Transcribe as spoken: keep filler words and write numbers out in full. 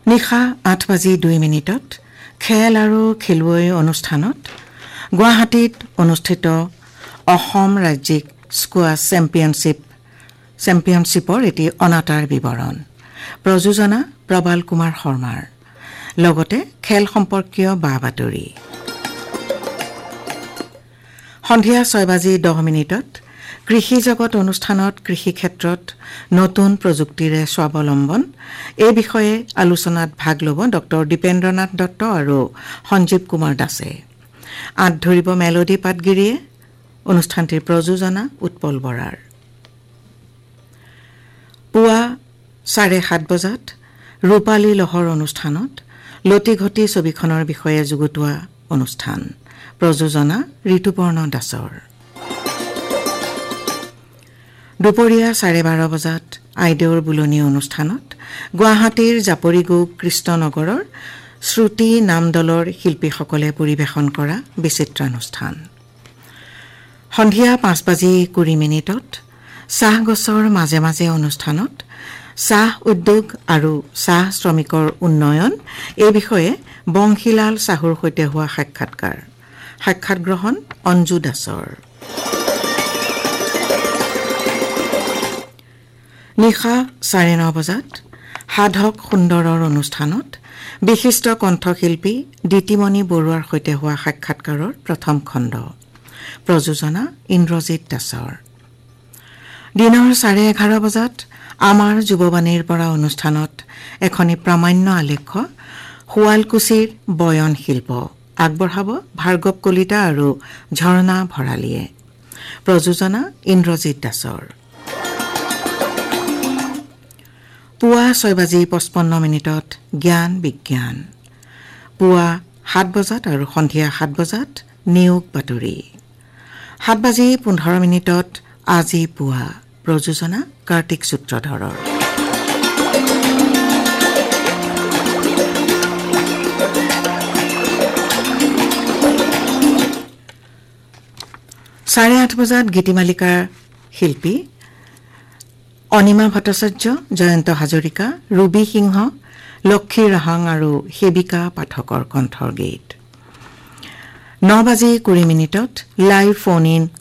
নিশা আঠ বাজি দুই মিনিটত খেল আৰু খেলুৱৈ অনুষ্ঠানত গুৱাহাটীত অনুষ্ঠিত অসম ৰাজ্যিক স্কোৱাছ চেম্পিয়নশ্বিপ চেম্পিয়নশ্বিপৰ এটি অনাতাঁৰ বিৱৰণ প্ৰযোজনা প্ৰবাল কুমাৰ শৰ্মাৰ লগতে খেল সম্পৰ্কীয় বা বাতৰি সন্ধিয়া ছয় বাজি দহ মিনিটত কৃষি জগত অনুষ্ঠানত কৃষি ক্ষেত্ৰত নতুন প্ৰযুক্তিৰে স্বাৱলম্বন এই বিষয়ে আলোচনাত ভাগ ল'ব ডক্টৰ দীপেন্দ্ৰনাথ দত্ত আৰু সঞ্জীৱ কুমাৰ দাসে আঁত ধৰিব মেলোডি পাটগিৰিয়ে অনুষ্ঠানটিৰ প্ৰযোজনা উৎপল বৰাৰ পুৱা চাৰে সাত বজাত ৰূপালী লহৰ অনুষ্ঠানত লতিঘটি ছবিখনৰ বিষয়ে যুগুতোৱা অনুষ্ঠান প্ৰযোজনা ঋতুপৰ্ণ দাসৰ দুপৰীয়া চাৰে বাৰ বজাত আইদেউৰ বুলনি অনুষ্ঠানত গুৱাহাটীৰ জাপৰিগৌ কৃষ্ণনগৰৰ শ্ৰুতি নামদলৰ শিল্পীসকলে পৰিৱেশন কৰা বিচিত্ৰানুষ্ঠান সন্ধিয়া পাঁচ বাজি কুৰি মিনিটত চাহ গছৰ মাজে মাজে অনুষ্ঠানত চাহ উদ্যোগ আৰু চাহ শ্ৰমিকৰ উন্নয়ন এই বিষয়ে বংশীলাল চাহুৰ সৈতে হোৱা সাক্ষাৎকাৰ সাক্ষাৎ গ্ৰহণ অঞ্জু দাসৰ নিশা চাৰে ন বজাত সাধক সুন্দৰৰ অনুষ্ঠানত বিশিষ্ট কণ্ঠশিল্পী দিতিমণি বৰুৱাৰ সৈতে হোৱা সাক্ষাৎকাৰৰ প্ৰথম খণ্ড প্ৰযোজনা ইন্দ্ৰজিৎ দাসৰ দিনৰ চাৰে এঘাৰ বজাত আমাৰ যুৱবাণীৰ পৰা অনুষ্ঠানত এখনি প্ৰামাণ্য আলেখ্য শুৱালকুছিৰ বয়ন শিল্প আগবঢ়াব ভাৰ্গৱ কলিতা আৰু ঝৰ্ণা ভৰালীয়ে প্ৰযোজনা ইন্দ্ৰজিৎ দাসৰ পুৱা ছয় বাজি পঁচপন্ন মিনিটত জ্ঞান বিজ্ঞান পুৱা সাত বজাত আৰু সন্ধিয়া সাত বজাত নিয়োগ বাতৰি সাত বাজি পোন্ধৰ মিনিটত আজি পুৱা প্ৰযোজনা কাৰ্তিক সূত্ৰধৰৰ চাৰে আঠ বজাত গীতিমালিকাৰ শিল্পী অনিমা ভট্টাচাৰ্য জয়ন্ত হাজৰিকা ৰুবি সিংহ লক্ষী ৰাহাং আৰু সেবিকা পাঠকৰ কণ্ঠৰ গীত ন বাজি কুৰি মিনিটত লাইভ ফোন ইন